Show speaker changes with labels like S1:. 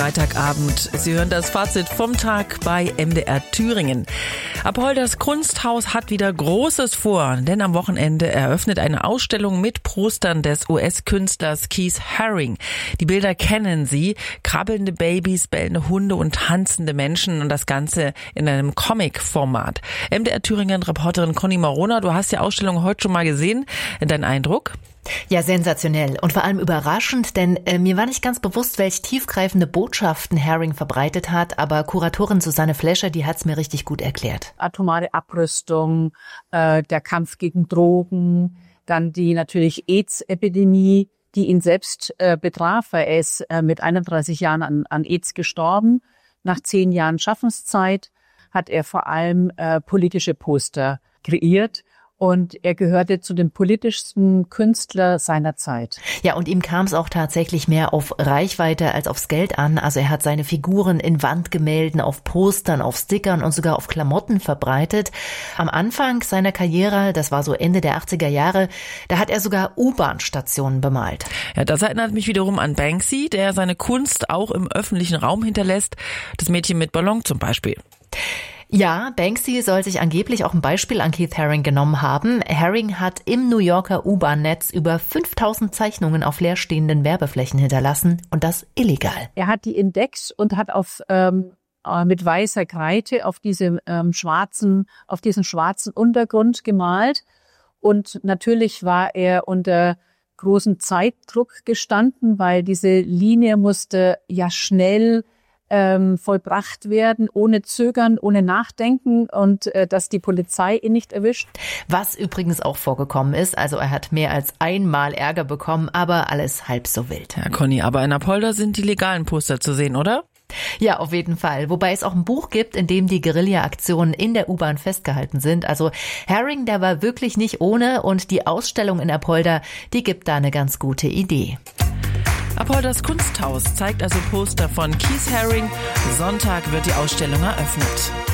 S1: Freitagabend. Sie hören das Fazit vom Tag bei MDR Thüringen. Apolders Kunsthaus hat wieder Großes vor, denn am Wochenende eröffnet eine Ausstellung mit Postern des US-Künstlers Keith Haring. Die Bilder kennen Sie: krabbelnde Babys, bellende Hunde und tanzende Menschen, und das Ganze in einem Comic-Format. MDR Thüringen-Reporterin Conny Marona, du hast die Ausstellung heute schon mal gesehen. Dein Eindruck?
S2: Ja, sensationell und vor allem überraschend, denn mir war nicht ganz bewusst, welch tiefgreifende Botschaften Haring verbreitet hat, aber Kuratorin Susanne Flescher, die hat's mir richtig gut erklärt.
S3: Atomare Abrüstung, der Kampf gegen Drogen, dann die natürlich AIDS-Epidemie, die ihn selbst betraf, weil er ist mit 31 Jahren an AIDS gestorben. Nach 10 Jahren Schaffenszeit hat er vor allem politische Poster kreiert. Und er gehörte zu den politischsten Künstlern seiner Zeit.
S2: Ja, und ihm kam es auch tatsächlich mehr auf Reichweite als aufs Geld an. Also er hat seine Figuren in Wandgemälden, auf Postern, auf Stickern und sogar auf Klamotten verbreitet. Am Anfang seiner Karriere, das war so Ende der 80er Jahre, da hat er sogar U-Bahn-Stationen bemalt.
S1: Ja, das erinnert mich wiederum an Banksy, der seine Kunst auch im öffentlichen Raum hinterlässt. Das Mädchen mit Ballon zum Beispiel.
S2: Ja, Banksy soll sich angeblich auch ein Beispiel an Keith Haring genommen haben. Haring hat im New Yorker U-Bahn-Netz über 5000 Zeichnungen auf leerstehenden Werbeflächen hinterlassen, und das illegal.
S3: Er hat die entdeckt und hat mit weißer Kreide auf diesen schwarzen Untergrund gemalt. Und natürlich war er unter großem Zeitdruck gestanden, weil diese Linie musste ja schnell vollbracht werden, ohne Zögern, ohne Nachdenken, und dass die Polizei ihn nicht erwischt.
S2: Was übrigens auch vorgekommen ist, also er hat mehr als einmal Ärger bekommen, aber alles halb so wild.
S1: Ja, Conny, aber in Apolda sind die legalen Poster zu sehen, oder?
S2: Ja, auf jeden Fall. Wobei es auch ein Buch gibt, in dem die Guerilla-Aktionen in der U-Bahn festgehalten sind. Also Haring, der war wirklich nicht ohne, und die Ausstellung in Apolda, die gibt da eine ganz gute Idee.
S1: Apolders Kunsthaus zeigt also Poster von Keith Haring. Sonntag wird die Ausstellung eröffnet.